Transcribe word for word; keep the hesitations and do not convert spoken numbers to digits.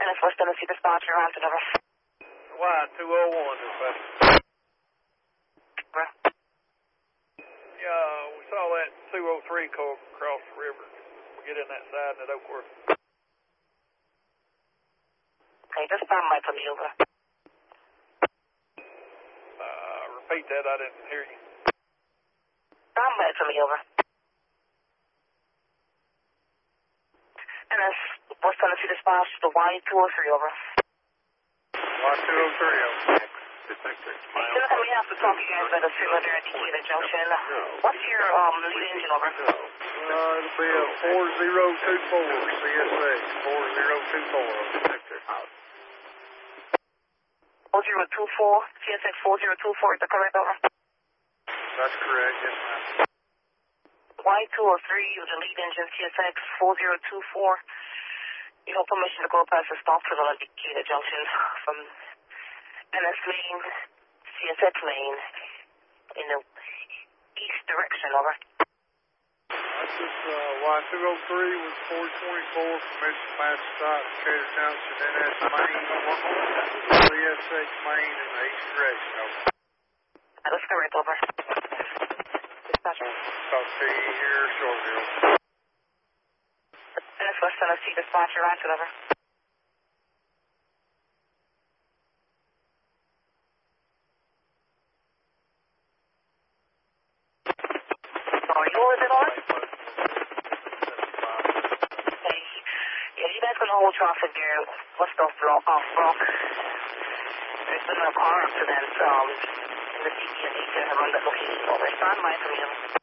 And it's West Tennessee dispatcher, on to number. Y two oh one, dispatcher. Right. Yeah, we saw that two oh three car across the river. We get in that side in that Oakworth. Okay, just stand by for me, over. Uh, repeat that, I didn't hear you. Stand by for me, over. And it's West Tennessee dispatch, the Y two oh three, over. Y two oh three, over. Detector. Hey, Jennifer, we have to talk to you guys about the signal there at Decatur Junction. What's your um lead engine, over? Uh, it'll be a four zero two four C S X, four zero two four, detector. four zero two four, C S X four zero two four, is that correct, over? That's correct, yes, ma'am. Y two oh three with the lead engine, C S X four zero two four. You have permission to go past the stop tunnel at Decatur Junction from N S lane, C S X lane, in the east direction, over. That's just uh, Y two oh three with four twenty-four, permission past stop, Decatur Junction, N S main, C S X main in the east direction, over. That's correct, over. Dispatcher. Talk to you here shortly, over. N S West Tennessee dispatcher, answer, over. Are you with it on? Okay. Yeah, you guys can hold traffic there. West off Rock. Off Rock. There's been a car accident um, in the C P and eight there around that location, over. Stand by for me, over.